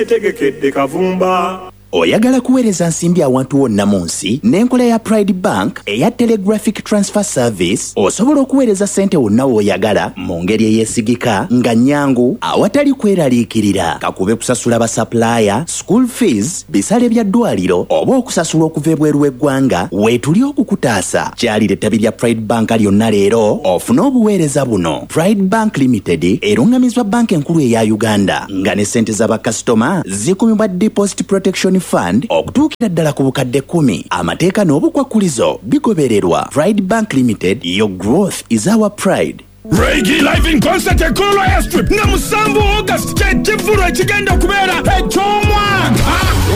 Tegekedde kavumba. Oyagala kuweereza nsimbi awantu wonna mu nsi n'enkola ya Pride Bank eya Telegraphic Transfer Service osobola okuweereza ssente wonna w'oyagala mu ngeri eyeesigika nga nnyangu awatali kweraliikirira kakube kusasula basapulaaya, school fees, bisale bya ddwaliro oba okusasula okuva ebweru w'eggwanga weetuli okukutaasa. Kyalira ettabi lya Pride Bank lyonna leero ofune obuweereza buno. Pride Bank Limited erungamizwa banka enkulu eya Uganda nga ne ssente z'abakasitoma zikumibwa Deposit Protection Fund okutuukira ddala ku bukadde 10. Amateeka n'obukwakkulizo bigobererwa. Pride Bank Limited, your growth is our pride. Reggae live in concert at Kololo Airstrip na musanvu August kyekivulu ekigenda okubeera eky'omwaka.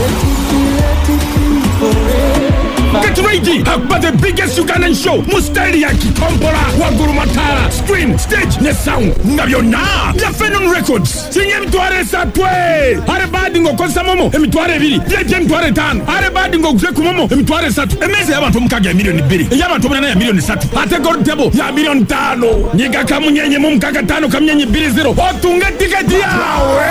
Get ready for the biggest Ugandan show Mustari ya Kitombola Waguru Matara screen stage ne sound nga byonna bya Phenom Records sinye mitware satwe are badi ngo kosa momo emitware 2 bya mitware 5 are badi ngo gwe kumomo emitware 3 emeze y'abantu mukaga milioni 2 y'abantu munana ya milioni 3 ate gold table ya milioni 5 nyiga kamunyenye mu mukaga 5 kamnyenye 20 otunga ticket yawe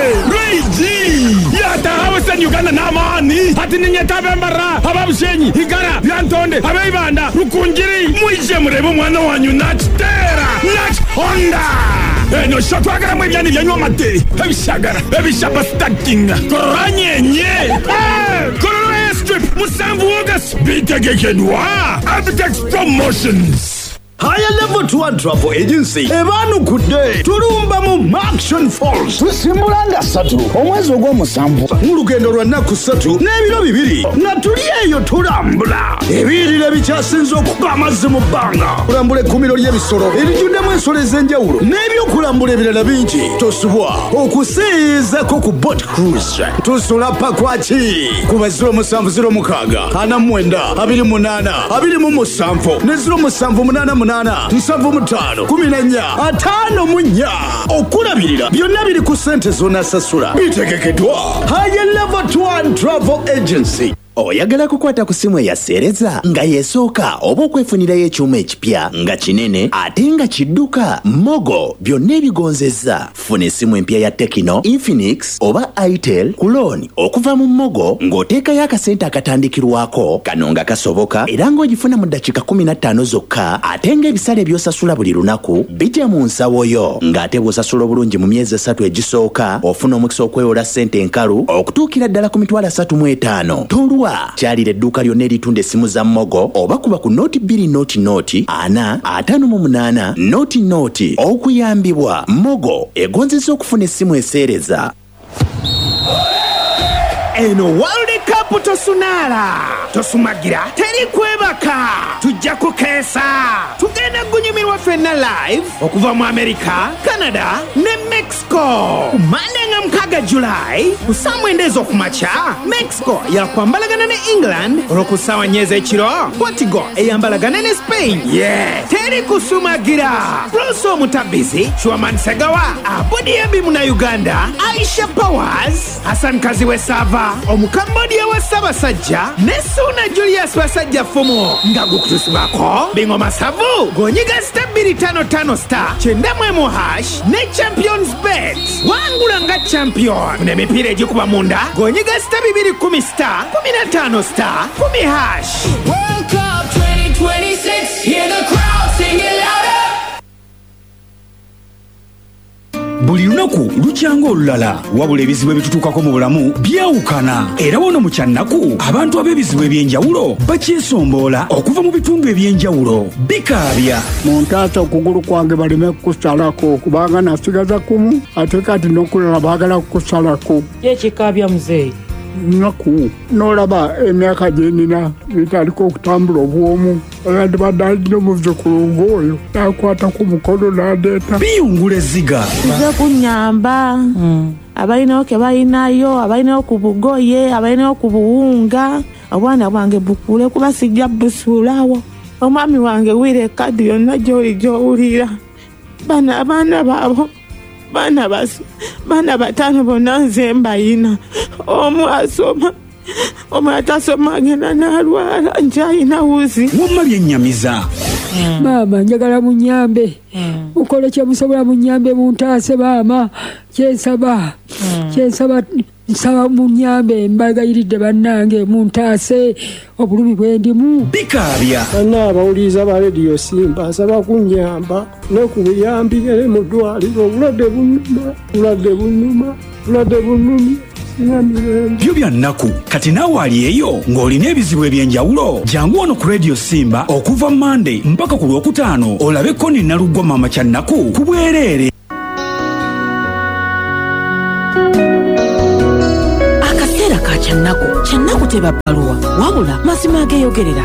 Reggie yata hawesen Uganda namani ati ninye tabembara ababushenyi igara yantonde abayibanda rukunjiri mwije murebe mwana wanyu Nachtera Nach Honda no shotwagara mwebyani byanywa mate ebishaba starting koranyenye Kololo Airstrip musanvu August bitegekedwa Abitex Promotions. Higher Level Tour Travel Agency ebanu kudde tulumba mu Action Falls tusimbulanga 3 omwezi ogw'omusanvu mu lugendo lwa nnaku 3 n'ebiro 2 nga tuli eyo tulambula ebirira bikyasinze okuba amazzi mu bbanga kulambula ekkumiro ly'ebisolo erijjuddemu ensolo ez'enjawulo n'ebyokulambula ebirala bingi tosubwa okusiizako ku boat cruise tusula pakwaki ku baziro 706 49 28 27 ne 078 7 5 munya okulabirira byonna biri ku ssente zonna sasula bitegekedwa Higher Level Tour Travel Agency. Oyagala kukwata ku simu eyaseereza nga yeesooka oba okwefunirayo ekyuma ekipya nga kinene ate nga kidduka Mogo byonna ebigonzezza. Funa essimu empya ya Tecno, Infinix oba Itel ku looni okuva mu Mogo ng'oteekayo akasente akatandikirwako kano nga kasoboka era ng'ogifuna mu ddakiika 15 zokka ate ng'ebisale by'osasula buli lunaku bijja mu nsawo yo ng'ate bw'osasula obulungi mu myezi 3 egisooka ofuna omukisa okwewola ssente enkalu okutuukira ddala ku mitwalo 35. Tolwa kyalira edduuka lyonna eritunda essimu za Mogo oba kuba ku noti 2 noti 458 noti okuyambibwa. Mogo egonzesa okufuna essimu eseereza. Eno World Cup tosumagira teri kwebaka tujja kukeesa tugenda gunyumirwa ffenna live okuva mu America, Canada ne Mexico Monday nga 6 July ku saa 9 ez'okumakya Mexico yakwambalagana ne England olw'oku ssaawa 4 ekiro Portugal eyambalagana ne Spain. Teri kusumagira Bruce Omutabizi, Chouamani Segawa, Abudi Ebimu na Uganda, Aisha Powers, Hassan Kaziwe Sava Omukambodia wa Ssaabasajja ne Suna Julius Wasajja Fumu nga gukutusibako bingo masavu gonyiga *255 *91# ne Champions Bet wangula nga champion n'emipiira egikuba munda gonyiga *210 *15 *10#. World Cup 2026, hear the crowd sing it louder. Buli lunaku lukyanga olulala wabula ebizibu ebitutuukako mu bulamu byawukana era wono mu kyannaku abantu ab'ebizibu ebyenjawulo bakyesomboola okuva mu bitundu ebyenjawulo bikaabya. Muntaasa okugulu kwange baleme kusalako kubanga nasigaza kumu ate kati n'okulala baagala kusalako. Ekikaabya muzeeyi nnaku n'olaba emyaka gye nina bitaliko okutambula obwomu abadde alina omuzzukulu ng'oyo n'akwata ku mukono n'adeeta biyungula ezziga nze kunnyamba abalinayo ke balinayo abalinayo ku bugoye abalinayo ku buwunga obwana bwange bukule kuba sijja busuulawo omwami wange wira ekaddi yonna gy'oli gy'owulira abaana baabo bana 5 bonna nze mbayina omu asoma omu atasoma agenda n'alwala nje ayina wuzi wamma byennyamiza Maama njagala munyambe. Mukole kye musobola munyambe muntaase maama. Kyensaba nsaba munyambe mbagayiridde bannange muntaase obulumi bwendimu. Bikaabya. Bana abawuliriza ba Radio Simba nsaba kunyamba n'okubuyambi eri mu ddwaliro obulwadde bunuma. Byo bya nnaku kati naawe ali eyo ng'olina ebizibu eby'enjawulo jangu wano ku Radio Simba okuva Monday mpaka ku Lwokutaano olabe Koni Nalugwa maama kya nnaku ku bwereere. Akaseera ka kyannaku teba bbaluwa wabula mazima ageeyogerera.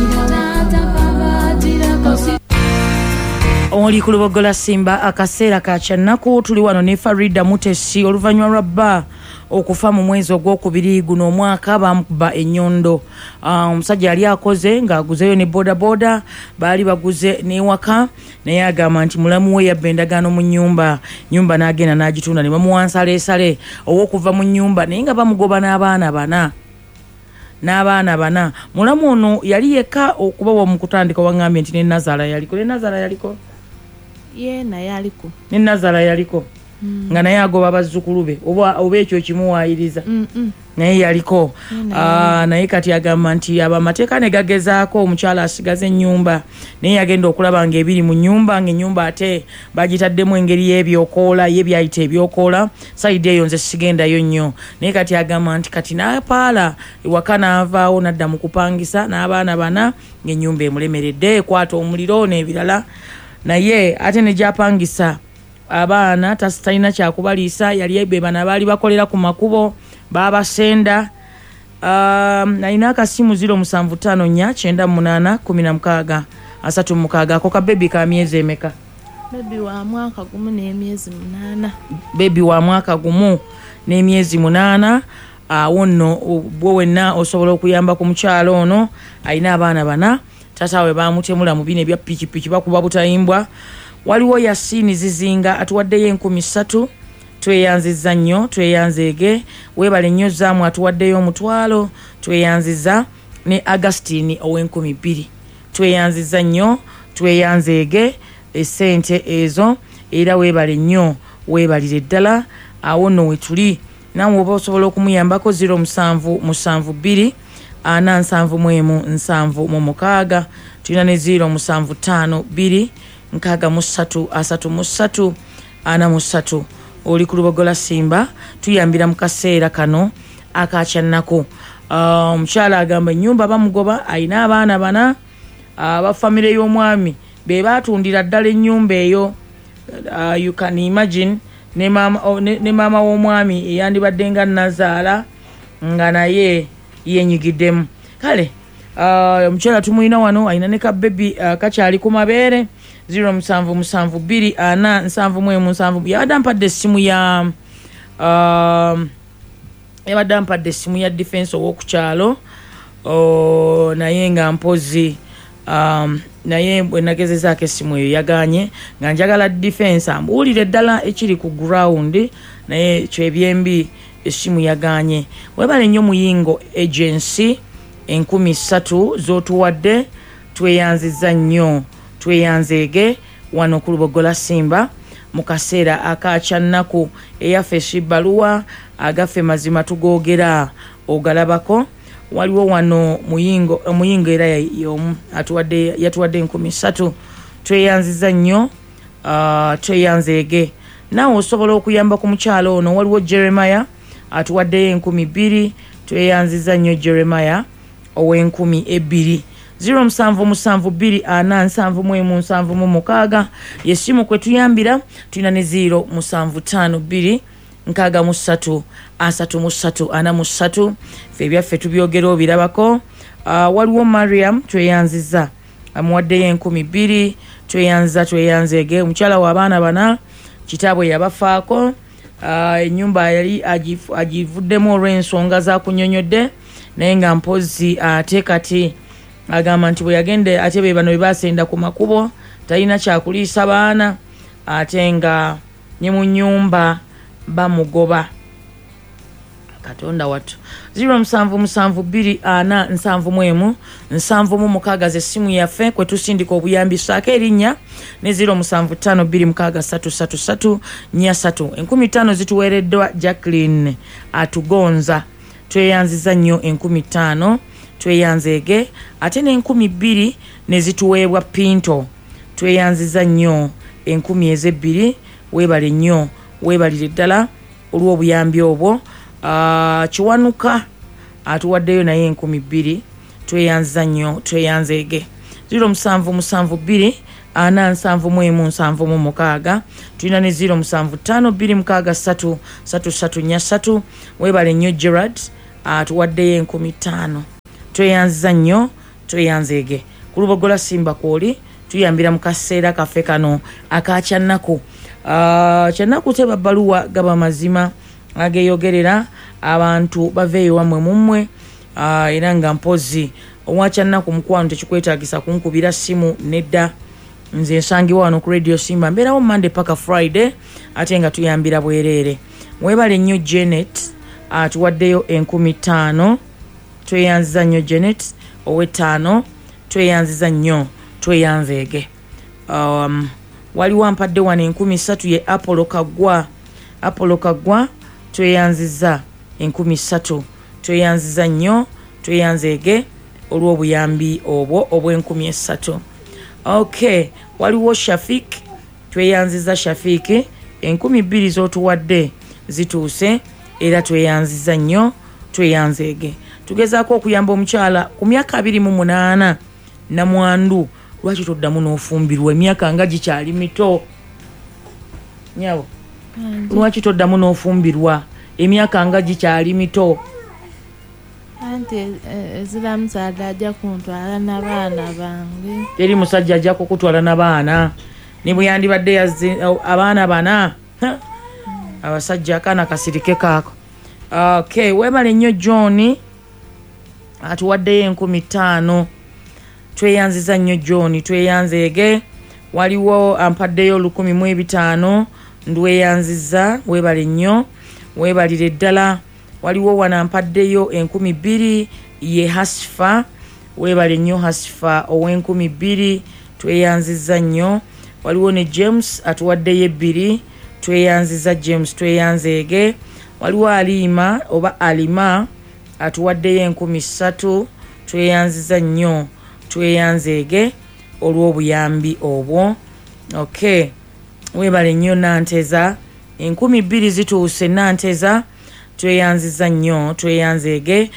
Oli ku Lubogola Simba akaseera ka kyannaku tuli wano ne Farida Mutesi oluvannyuma lwa bba okufa mu mwezi ogwokubiri guno omwaka bamukuba ennyondo. Omusajja yali akoze ng'aguzeyo ne bodaboda baali baguze n'ewaka naye agamba nti mulamu we yabba endagaano mu nnyumba n'agenda n'agitunda ne bamuwa nsaleesale ow'okuva mu nnyumba naye nga bamugoba n'abaana bana. Mulamu ono yali yekka okuba mu kutandika wangambye nti ne Nazara yaliko ye naye aliko ne Nazara yaliko nga naye agoba bazzukulu be oba ekyo kimuwaayiriza naye yaliko. Naye kati agamba nti abamateeka ne gagezaako omukyala asigaze ennyumba naye yagenda okulaba ng'ebiri mu nnyumba ng'ennyumba ate bagitaddemu engeri y'ebyokoola ye byayita ebyokoola sayidi eyo nze sigendayo nnyo. Naye kati agamba nti kati n'apaala ewaka n'avaawo n'adda mu kupangisa n'abaana bana ng'ennyumba emulemeredde ekwata omuliro n'ebirala naye ate ne gyapangisa abaana talina kyakubaliisa yali ebebana baali bakolera ku makubo babasenda. Nalina akasimu 0754981636 ako ka bebi ka myezi emeka? bebi wa mwaka gumu n'emyezi 8. Bebi wa mwaka gumu n'emyezi 8. Awo nno bwe wenna osobola okuyamba ku mukyalo ono alina abaana bana tatawe bamutemula mu bino ebya pikipiki bakuba butayimbwa. Waliwo Yasini Zizinga atuwaddeyo 13,000 tweyanziza nnyo tweyanzeege weebale nnyo zaamu atuwaddeyo omutwalo tweyanziza ne Agustine ow'e12,000 tweyanziza nnyo tweyanzeege essente ezo era weebale nnyo weebalire ddala. Awo nno we tuli naawe oba osobola okumuyambako 0774971736 tulina ne 0752633343. Oli ku Lubogola Simba tuyambira mu kaseera kano akakyannaku. Omukyala agamba ennyumba bamugoba alina abaana bana abafamire y'omwami be baatundira ddala ennyumba eyo. You can imagine ne maama w'omwami eyandibadde nga Nazaala nga naye yenyigiddemu. Kale omukyala tumuyina wano alina ne kabebi kakyali ku mabeere 07724717 yabadde ampadde essimu ya defense ow'okukyalo naye nga mpozi naye bwe nagezezaako essimu eyo yaganye nga njagala defense ambuulire ddala ekiri ku ground naye kyebyembi essimu yaganye. Webale nnyo Muyingo agency 13,000 z'otuwadde tweyanziza nnyo tweyanzeege wano ku Lubogola Simba mu kaseera akakyannaku eyaffe Shibbaluwa agaffe mazima tugoogera ogalabako. Waliwo wano Muyingo era y'omu yatuwadde 13,000 tweyanziza nnyo tweyanzeege. Naawe osobola okuyamba ku mukyalo ono. Waliwo Jeremiah atuwaddeyo 2,000 tweyanziza nnyo Jeremiah ow'e12,000. 0772471776 yessimu kwe tuyambira. Tulina ne 0752633343 ffe ebyaffe tubyogera obirabako. Waliwo Mariam tweyanziza amuwaddeyo 10,000 tweyanzeege. Omukyala w'abaana bana kitaabwe yabafaako ennyumba yali agivuddemu olw'ensonga zakunyonyodde naye nga mpozi ate kati agamba nti bwe yagende ate be bano bwe basenda ku makubo talina kyakuliisa baana ate nga ne mu nnyumba bamugoba. katonda watu 077247 z'essimu yaffe kwe tusindika obuyambi saako erinnya ne 07526333 50 zituweereddwa Jacqueline atugonza tweyanziza nnyo 50 tweyanzeege ate ne2,000 ne zituweebwa Pinto tweyanziza nnyo 10,000 weebale nnyo weebalire ddala olw'obuyambi obwo. Kiwanuka atuwaddeyo naye 2,000 tweyanziza nnyo tweyanzeege 0772471776 tulina ne 07526333 weebale nnyo Gerard atuwaddeyo 50 tweyanziza nnyo tweyanzeege ku Lubogola Simba Kwoli tuyambira mu kaseera kaffe kano akakyannaku. Kyannaku teba bbaluwa gaba mazima ageeyogerera abantu baveeyo wamwe mummwe era nga mpozi owakyannaku mukwano tekikwetaagisa kunkubira simu nedda nze nsangibwa wano ku Radio Simba mbeerawo Monday paka Friday ate nga tuyambira bwereere. Weebale nnyo Janet atuwaddeyo 50 tweyanziza nnyo Janet owe5 tweyanziza nnyo tweyanzeege. Waliwo ampadde wano 13 ye Apollo Kagwa tweyanziza 13 tweyanziza nnyo tweyanzeege olw'obuyambi obwo obw'13. Okay, waliwo Shafik tweyanziza Shafik 2,000 z'otuwadde zituuse era tweyanziza nnyo tweyanzeege. Tugezaako okuyamba omukyala ku myaka 28 Namwandu lwaki toddamu n'ofumbirwa emyaka nga gikyali mito nyabo lwaki toddamu n'ofumbirwa emyaka nga gikyali mito anti ezira musajja ajja kuntwala n'abaana bange teri musajja ajja kukutwala n'abaana ne bwe yandibadde yazze abaana bana abasajja akaana kasirike kaako. Okay, weebale nnyo John atuwaddeyo 50 tweyanziza nnyo John tweyanzeege. Waliwo ampaddeyo 15,000 ndweyanziza weebale nnyo weebalire ddala. Waliwo wana ampaddeyo 2,000 ye Hasifa weebale nnyo Hasifa ow'2,000 tweyanziza nnyo. Waliwo ne James atuwaddeyo 2 tweyanziza James tweyanzeege. Waliwo Alima oba Alima atuwaddeyo 3,000 tweyanziza nnyo tweyanzeege olw'obuyambi obwo. Okay, weebale nnyo Nanteza 2,000 zituuse Nanteza tweyanziza nnyo tweyanzeege.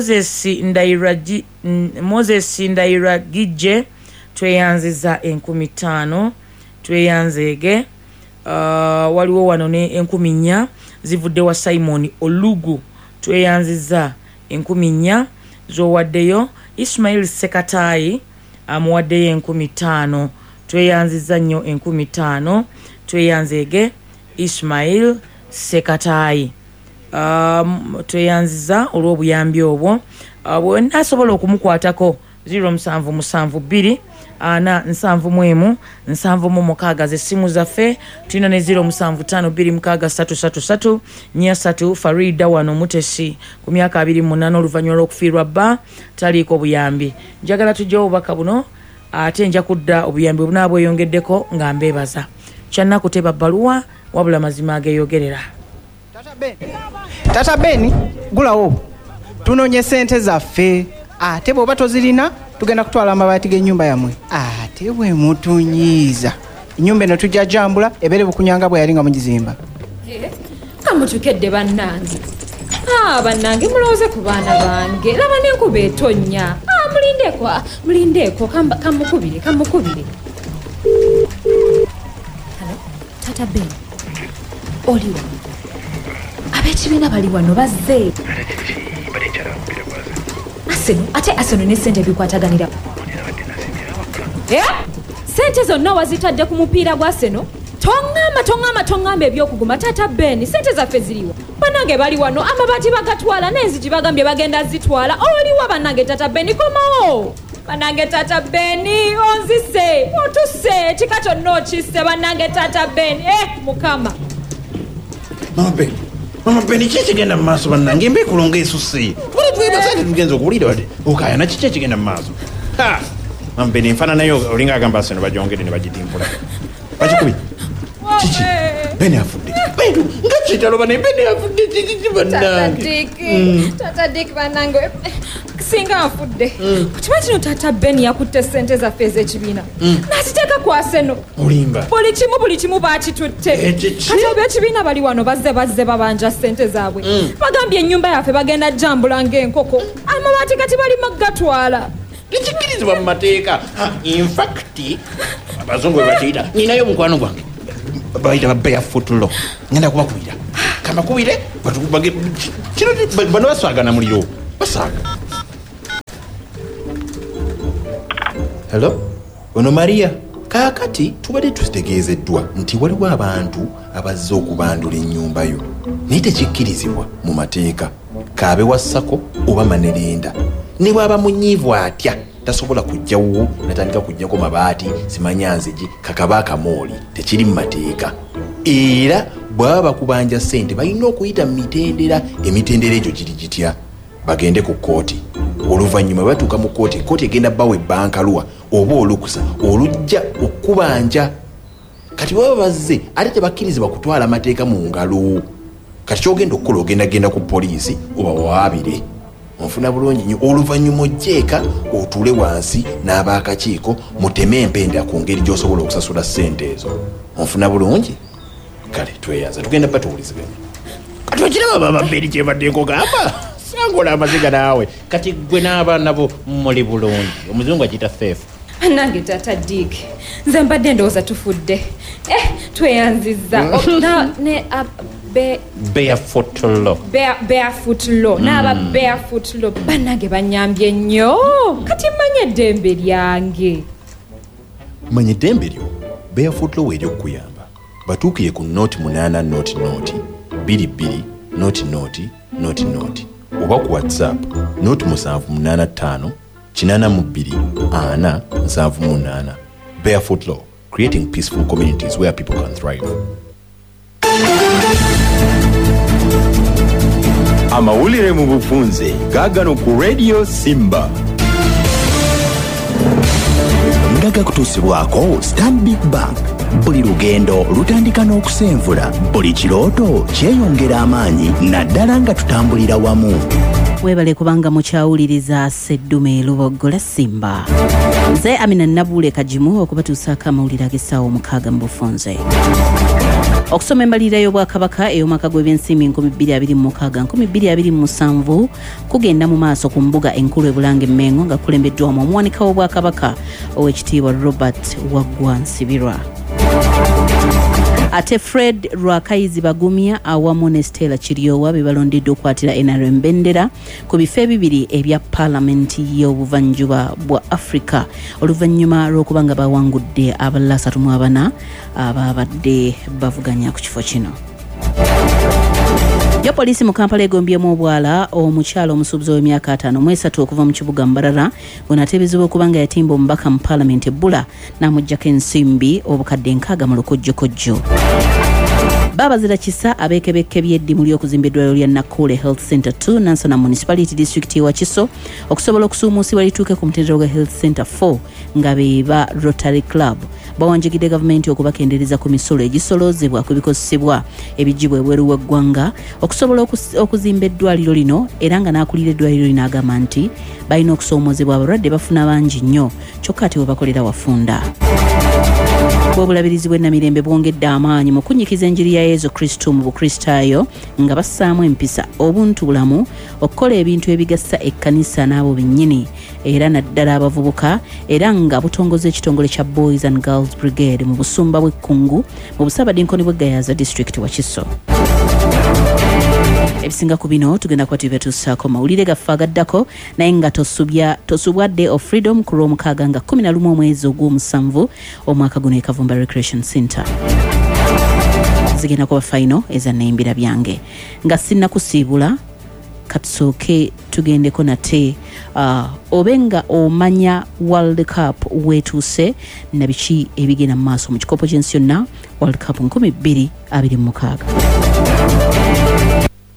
Moses Ndayiragije tweyanziza 50 tweyanzeege. Waliwo wano ne 4,000 zivudde wa Simon Olugu tweyanziza 4,000 z'owaddeyo. Ismail Sekatayi amuwaddeyo 50 tweyanziza nnyo 50 tweyanzeege Ismail Sekatayi tweyanziza olw'obuyambi obwo. Bwe nasobola okumukwatako 0772471776 z'essimu zaffe tulina ne 07526333 Farida wano Mutesi ku myaka 28 oluvannyuma lw'okufiirwa bba taliiko buyambi. Njagala tujja obubaka buno ate nja kudda obuyambi bunaabwe bweyongeddeko nga mbeebaza. Kyannaku teba bbaluwa wabula mazima ageeyogerera. Tata Beni gulawo tunoonye ssente zaffe ate bw'oba tozirina tugenda kutwala amabaati g'ennyumba yammwe ate bwe mutunyiiza ennyumba eno tujja jambula ebeere bukunyanga bwe yali nga mugizimba. Kamutukedde bannange bannange mulowooze ku baana bange laba n'enkuba etonnya. Mulindeeko kamukubire. Halo Tata Beni oliwa ab'ekibiina bali wano bazze Aseno ne ssente bikwataganira. Ssente zonna wazitadde ku mupiira gwa Aseno? Toŋŋamba ebyokuguma Tata Beni ssente zaffe ziriwa. Bannange bali wano amabaati bagatwala n'enzigi bagambye bagenda zitwala. Oliwa bannange Tata Beni komawo. Bannange Tata Beni onzise otusse kika kyonna okisse bannange Tata Beni Mukama. Mama Beni mama Beni kiki kigenda mu maaso bannange mbe kulonga esusse tubale tweba sente tugenza okuwulira wadde okayana kiki kigenda mu maaso mama Beni nfaananayo olinga agamba seno bajongere ne bagitimpula bakikubi kiki Beni afudde Beni nga kitaloba ne Beni afudde kiki bannange Tata Dick bannange singa afudde kukiba kino Tata Beni yakutte ssente zaffe ez'ekibiina n'aziteeka ku Aseno olimba buli kimu baakitutte kati ab'ekibiina bali wano bazze babanja ssente zaabwe bagambye ennyumba yaffe bagenda jambula ng'enkoko amabaati kati balima gatwala tekikkirizibwa mu mateeka in fact abazungu bebakiyita ninayo mukwano gwange bayita ba barefoot law ngenda kubakubira kamakubire kino bano baswagana muliro basaaga hello ono Maria kaakati tubadde tutegeezeddwa nti waliwo abantu abazze okubandula ennyumba yo naye tekikkirizibwa mu mateeka kaabe wassako oba manerenda ne bw'aba munyiivu atya tasobola kujjawo natandika kujjako mabaati simanyanzigi kakaba akamooli tekiri mu mateeka era bw'aba bakubanja ssente balina okuyita mu mitendera emitendera egyo giri gitya bagende ku kkooti oluvannyuma batuuka mu kkooti egenda bawa ebbankaluwa oba olukusa olujja okubanja kati baba bazze ate tebakkirizibwa kutwala amateeka mu ngalo kati kyogenda okukola ogendagenda ku poliisi oba waabire onfuna bulungi nnyo oluvannyuma ojjeeka otuule wansi n'abaakakiiko muteme empenda ku ngeri gy'osobola okusasula ssente ezo onfuna bulungi kale tweyaza tugenda batuwulizibwemu kati okiraba mama Beni kyebadde nkogamba sangola amaziga naawe kati gwe n'abaana bo muli bulungi omuzungu akiyita feefu nange Tata Dick nze mbadde ndowooza tufudde tweyanzizza ne barefoot law n'aba barefoot law bannange banyambye nnyo kati mmanye eddembe lyange manya eddembe lyo barefoot law eryokukuyamba batuukire ku nooti 8 22 oba ku whatsapp nooti 785 824 barefoot law creating peaceful communities where people can thrive. Amawulire mu bufunze gaagano ku Radio Simba ngaga kutuusibwako Stanbic Bank. Buli lugendo lutandika n'okusenvula, buli kirooto kyeyongera amaanyi naddala nga tutambulira wamu. Webale kubanga mukyawuliriza Sseddume Luboggola Simba. Nze Amina Nabule Kajimu okubatuusaako amawulire ag'essaawa 6 mu bufunze. Okusoma embalirira y'Obwakabaka ey'omwaka gw'ebyensimbi 2026-2027 kugenda mu maaso ku mbuga enkulu e Bulange Mmengo nga kulembeddwamu omuwanika w'Obwakabaka ow'ekitiibwa Robert Waggwa Nsibirwa. Ate Fred Rwakayizi Bagumya awamu ne Stella Kiryowa bebalondeddwa okukwatira NRM Bendera ku bifo ebibiri ebya Paalamenti y'Obuvanjuba bwa Africa oluvannyuma lw'okuba nga bawangudde abalala 34 ababadde bavuganya ku kifo kino. Ya polisi mu Kampala egombyemu obwala omukyalo omusuubuzi w'emyaka 53 okuva mu kibuga Mbarara bw'anateebezebwa okuba nga yatimba omubaka mu Paalamenti ebbula n'amuggyako ensimbi obukadde 6 mu lukojjokojjo. Babazira kisa abeekebeke by'eddimu ly'okuzimba eddwaliro lya Nakule Health Center 2 Nansana Municipality District wa Kiso okusobola okusuumuusibwa lituuke ku mutendera gwa Health Center 4 nga beeba Rotary Club bawanjigidde gavumenti okubakendereza ku misolo egisoloozebwa ku bikozesebwa ebigibwa ebweru w'eggwanga okusobola okuzimba eddwaliro lino era nga n'akulira eddwaliro lino agamba nti balina okusoomoozebwa abalwadde bafuna bangi nnyo kyokka ate we bakolera wafunda. Obulabirizi bw'ennamirembe bwongedde amaanyi mu kunnyikiza enjiri ya Yesu Kristo mu bukristaayo nga bassaamu empisa obuntu bulamu okukola ebintu ebigassa ekkanisa n'abo bennyini era naddala abavubuka era nga butongoza ekitongole kya Boys and Girls Brigade mu busumba bw'ekkungu mu busaabadinkoni bwe Gayaza District wa Kiso. Ebisinga ku bino tugenda kuba tubyatuusaako mawulire gaffe agaddako naye nga tosubwa Day of Freedom ku Lwomukaaga nga 11 omwezi ogw'omusanvu omwaka guno e Kavumba Recreation Center. Zigenda kuba final ezannayimbira byange nga sinnakusiibula katusooke tugendeko nate obenga omanya World Cup wetuuse na biki ebigenda mu maaso mu kikopo ky'ensi yonna World Cup 2026.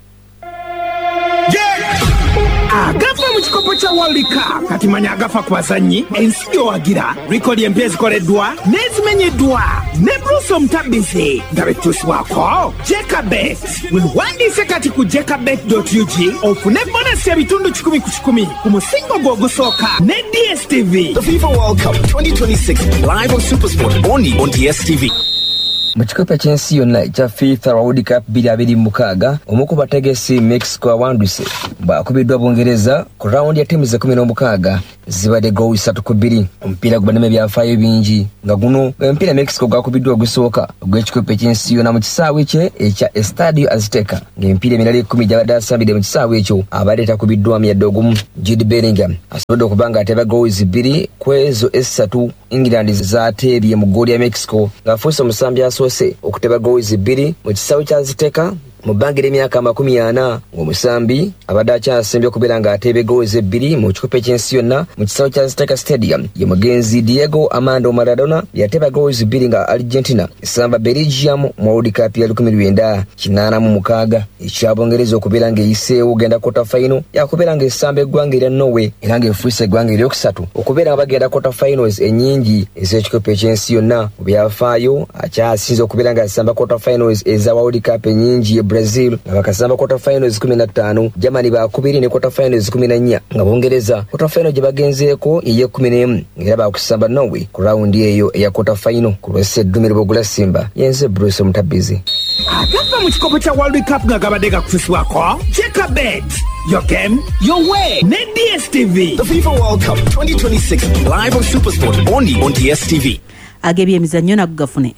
agafa mu kikopo kya World Cup kati manya agafa ku bazannyi ensi gyowagira rikodi empya ezikoleddwa n'ezimenyeddwa ne Bruce Omutabbizi nga betuusibwako Jekabet wewandiise kati ku jekabet.ug ofune bonasi ebitundu 10 ku 10 ku musingo gwo ogusooka ne DSTV. The FIFA World Cup 2026 live on SuperSport only on DSTV. Mu kikopo ky'ensi yonna ekya FIFA World Cup 2026 omu ku bategesi Mexico awanduse bw'akubiddwa Bungereza ku raundi ya ttiimu ze 16 zibadde ggoolo 3-2. Omupiira gubademu ebyafaayo bingi nga guno omupiira Mexico gwakubiddwa ogusooka ogw'ekikopo ky'ensi yonna mu kisaawe kye ekya Estadio Azteca ng'emipiira emirala 10 gyabadde asambidde mu kisaawe ekyo abadde takubiddwamu yadde ogumu. Jude Bellingham asobodde okuba ng'ateeba ggoolo 2 ku ezo 3 England zaateebye mu ggoolo ya Mexico ng'afuuse omusambi asoose okuteeba ggoolo 2 mu kisaawe kya Azteca mu bbanga ly'emyaka 40 ng'omusambi abadde akyasembye okubeera ng'ateeba ggoolo 2 mu kikopo ky'ensi yonna mu kisaawe kya Azteca Stadium ye mugenzi Diego Armando Maradona yateeba ggoolo 2 nga Argentina esamba Belgium mu World Cup ya 1986 ekyabongereza okubeera ng'eyiseewo ogenda quarter final yakubeera ng'esamba eggwanga erya Norway era ng'efuuse eggwanga eryokusatu okubeera nga bagenda quarter finals ennyingi ez'ekikopo ky'ensi yonna mu byafaayo akyasinze okubeera ng'asamba quarter finals eza World Cup ennyingi Brazil nga bakasamba quarter finals 15, Germany bakubiri ne quarter finals 14 nga Bungereza quarter final gye bagenzeeko ye 11 era bakusamba Norway ku raundi eyo eya quarter final ku lw'esseddumiro bogula Simba yenze Bruce Omutabbizi. Agafa mu kikopo kya World Cup nga gabadde gakufiibwako Jekabet. Your game, your way. Ne DSTV. The FIFA World Cup 2026 live on SuperSport only on DSTV. Agebye emizannyo nagugafune.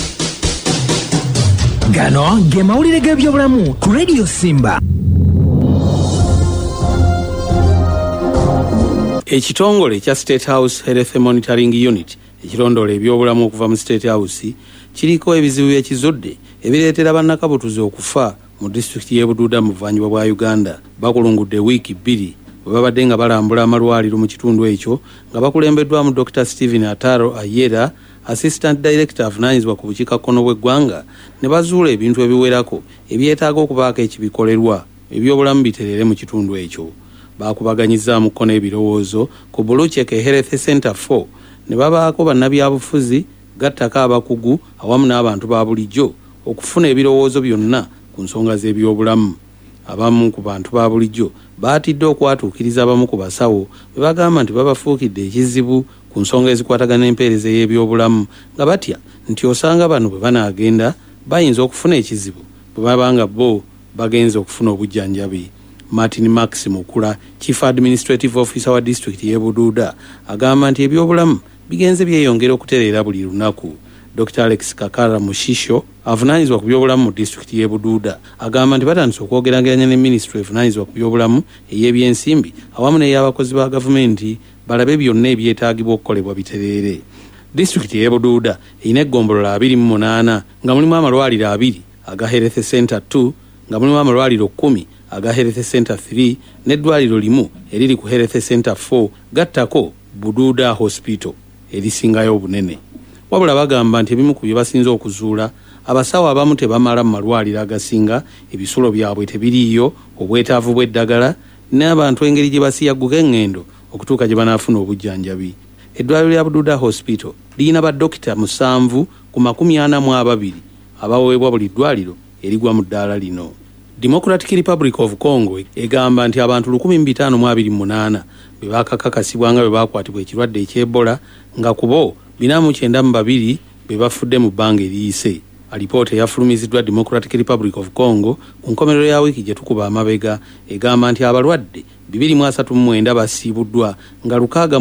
Gano ge mawulire g'ebyobulamu ku Radio Simba. Ekitongole kya State House Health Monitoring Unit ekirondoola ebyobulamu okuva mu State House kiriko ebizibu by'ekizudde ebireetera bannakabutuzi okufa mu disitulikiti y'e Bududa mu buvanjuba bwa Uganda. Bakulungudde wiiki 2 bwe babadde nga balambula amalwaliro mu kitundu ekyo nga bakulembeddwamu Dr. Stephen Ataro Ayera, Assistant Director avunaanyizibwa ku bukiikakkono bw'eggwanga, ne bazuula ebintu ebiwerako ebyetaaga okubaako ekibikolerwa ebyobulamu biterere mu kitundu ekyo. Baakubaganyizaamu kko n'ebirowoozo ku Bulucheke Health Center 4 ne babaako bannabyabufuzi gattako abakugu awamu n'abantu ba bulijjo okufuna ebirowoozo byonna ku nsonga z'ebyobulamu. Abamu ku bantu ba bulijjo baatidde okwatuukiriza abamu ku basawo be bagamba nti babafuukidde ekizibu ku nsonga ezikwatagana n'empeereza y'ebyobulamu nga batya nti osanga bano bwe banaagenda bayinza okufuna ekizibu bwe baba nga bo bagenze okufuna obujjanjabi. Martin Max Mukula, Chief Administrative Officer wa District y'e Bududa, agamba nti ebyobulamu bigenze byeyongera okutereera buli lunaku. Dr. Alex Kakara Mushisho avunaanyizibwa ku byobulamu mu District y'e Bududa agamba nti batandise okwogeraganya ne Ministry evunaanyizibwa ku byobulamu ey'ebyensimbi awamu n'ey'abakozi ba gavumenti balabe byonna ebyetaagibwa okukolebwa bitereere. Disitulikiti y'e Bududa erina eggombolola 28 nga mulimu amalwaliro 2 aga Health Center 2 nga mulimu amalwaliro 10 aga Health Center 3 n'eddwaliro limu eriri ku Health Center 4 gattako Bududa Hospital erisingayo obunene. Wabula bagamba nti ebimu ku bye basinze okuzuula abasawo abamu tebamala mu malwaliro agasinga, ebisulo byabwe tebiriiyo, obwetaavu bw'eddagala n'abantu engeri gye basiyagguka eŋŋendo okutuuka gye banaafuna obujjanjabi. Eddwaliro lya Bududa Hospital lirina baddokita 7 ku 42 abaweebwa buli ddwaliro erigwa mu ddaala lino. Democratic Republic of Congo egamba nti abantu 1528 be bakakakasibwa nga be bakwatibwa ekirwadde eky'Ebola nga kubo 492 be bafudde mu bbanga eriyise. Alipoota eyafulumiziddwa Democratic Republic of Congo ku nkomerero ya wiiki gye tukuba amabega egamba nti abalwadde 239 basiibuddwa nga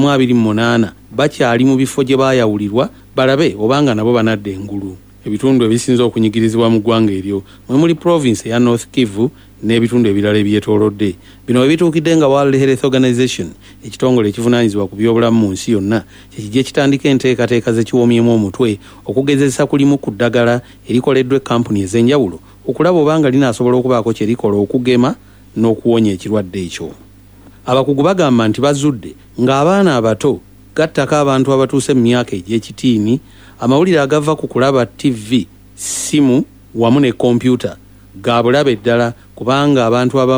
628 bakyali mu bifo gye baayawulirwa balabe obanga nabo banadde engulu. Ebitundu ebisinze okunyigirizibwa mu ggwanga eryo mwe muli province ya North Kivu n'ebitundu ebirala ebyetoolodde. Bino bwe bituukidde nga World Health Organization ekitongole ekivunaanyizibwa ku byobulamu mu nsi yonna kyekijja kitandika enteekateeka zekiwoomyemu omutwe okugezesa kulimu ku ddagala erikoleddwa ekkampuni ez'enjawulo okulaba obanga linaasobola okubaako kye likola okugema n'okuwonya ekirwadde ekyo. Abakugu bagamba nti bazudde ng'abaana abato gattako abantu abatuuse mu myaka egy'ekitiini, amawulire agava ku kulaba TV, simu wamu ne kompyuta ga bulabe ddala kubanga abantu abamu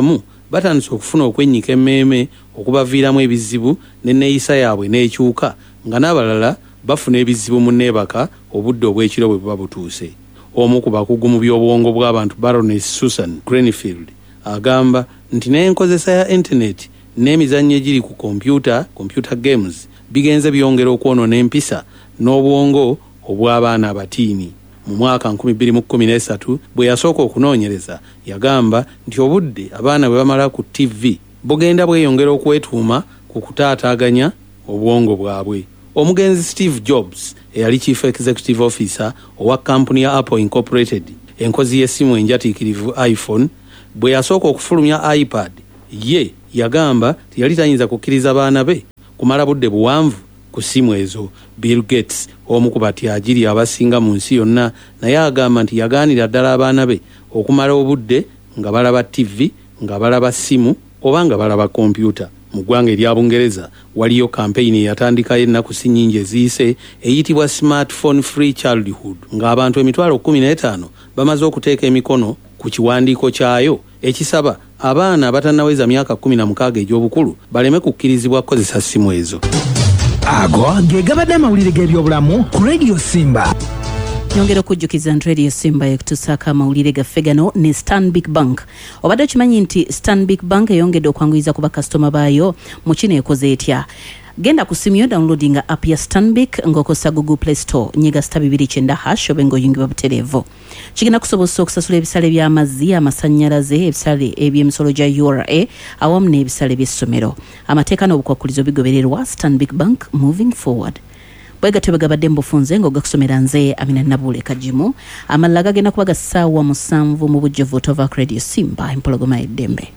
batandise okufuna okwennyika emmeeme okubaviiramu ebizibu n'enneeyisa yaabwe n'ekyuka nga n'abalala bafuna ebizibu mu nneebaka obudde obw'ekiro bwe buba butuuse. Omu ku bakugu mu by'obwongo bw'abantu Baroness Susan Greenfield agamba nti n'enkozesa ya intaneti n'emizannyo egiri ku computer games bigenze byongera okwonoona empisa n'obwongo obw'abaana abatiini. Mu mwaka 2013 bwe yasooka okunoonyereza yagamba nti obudde abaana bwe bamala ku TV bugenda bweyongera okwetuuma ku kutaataaganya obwongo bwabwe. Omugenzi Steve Jobs eyali Chief Executive Officer owa kampuni ya Apple Incorporated enkozi y'essimu enjatiikirivu iPhone bwe yasooka okufulumya iPad ye yagamba tiyali tayinza kukkiriza baana be kumala budde buwanvu ku ssimu ezo. Bill Gates omu ku batyagiri abasinga mu nsi yonna naye agamba nti yagaanira ddala abaana be okumala obudde nga balaba TV, nga balaba ssimu oba nga balaba kompyuta. Mu ggwanga erya Bungereza waliyo kampeyini eyatandikayo ennaku si nnyingi eziyise eyitibwa Smartphone Free Childhood ng'abantu 15,000 bamaze okuteeka emikono ku kiwandiiko kyayo ekisaba abaana abatannaweza myaka 16 egy'obukulu baleme kukkirizibwa kukozesa ssimu ezo. Ago ge gabadde amawulire g'ebyobulamu ku Radio Simba. Nyongera okujjukiza nti Radio Simba yekutusaako amawulire gaffe gano ne Stanbic Bank. Obadde okimanyi nti Stanbic Bank eyongedde okwanguyiza ku bakasitoma baayo mu kino ekoze etya? Genda ku simu yo downloadinga app ya Stanbic ng'okozesa Google Play Store nyiga *290# obe ng'oyungibwa butereevu. Kigenda kusobosa okusasula ebisale by'amazzi, amasannyalaze, ebisale eby'emisolo gya URA awamu n'ebisale by'essomero. Amateeka n'obukwakkulizo bigobererwa. Stanbic Bank moving forward. Bwegatyo bagabadde mbufunze ng'ogakusomera nze Amina Nabule Kajimu. Amalala gagenda kuba ga ssaawa 7 mu bujjuvu Tova Radio Simba empologoma y'eddembe.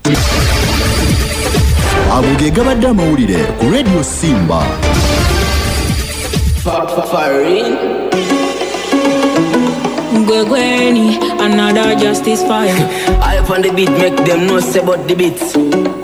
Ago ge gabadde amawulire ku Radio Simba. Gwegweni, another justice fire. I up on the beat, make them know say about the beats.